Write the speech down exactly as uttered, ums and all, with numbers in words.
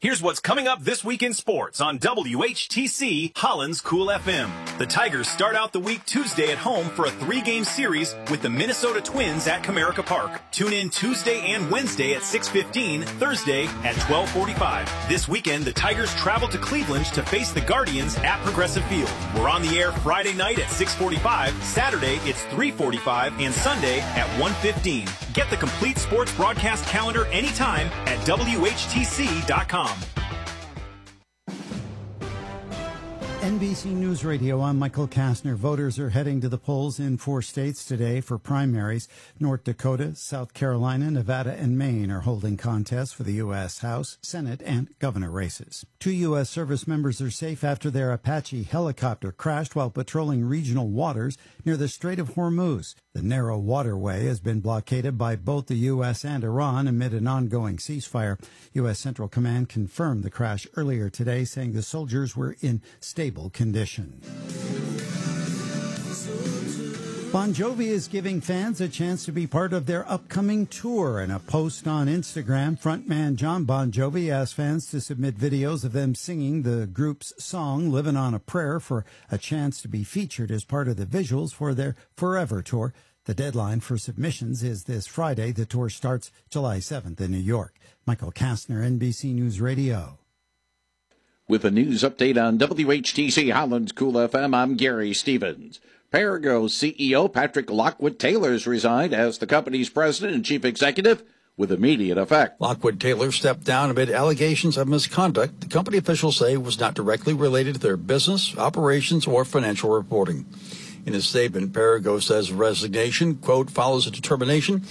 Here's what's coming up this week in sports on W H T C Holland's Cool F M. The Tigers start out the week Tuesday at home for a three-game series with the Minnesota Twins at Comerica Park. Tune in Tuesday and Wednesday at six fifteen, Thursday at twelve forty-five. This weekend, the Tigers travel to Cleveland to face the Guardians at Progressive Field. We're on the air Friday night at six forty-five, Saturday it's three forty-five, and Sunday at one fifteen. Get the complete sports broadcast calendar anytime at W H T C dot com. N B C News Radio, I'm Michael Kastner. Voters are heading to the polls in four states today for primaries. North Dakota, South Carolina, Nevada, and Maine are holding contests for the U S House, Senate, and governor races. Two U S service members are safe after their Apache helicopter crashed while patrolling regional waters near the Strait of Hormuz. The narrow waterway has been blockaded by both the U S and Iran amid an ongoing ceasefire. U S Central Command confirmed the crash earlier today, saying the soldiers were in stable condition. Bon Jovi is giving fans a chance to be part of their upcoming tour. In a post on Instagram, frontman John Bon Jovi asked fans to submit videos of them singing the group's song, Livin' on a Prayer, for a chance to be featured as part of the visuals for their Forever tour. The deadline for submissions is this Friday. The tour starts July seventh in New York. Michael Kastner, N B C News Radio. With a news update on W H T C Holland's Cool F M, I'm Gary Stevens. Perrigo's C E O Patrick Lockwood Taylor's resigned as the company's president and chief executive with immediate effect. Lockwood Taylor stepped down amid allegations of misconduct the company officials say was not directly related to their business, operations, or financial reporting. In a statement, Perrigo says resignation, quote, follows a determination